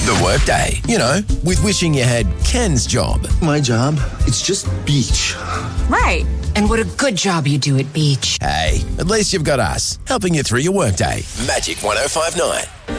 The Workday, with wishing you had Ken's job. My job? It's just beach. Right. And what a good job you do at beach. Hey, at least you've got us, helping you through your workday. Magic 105.9.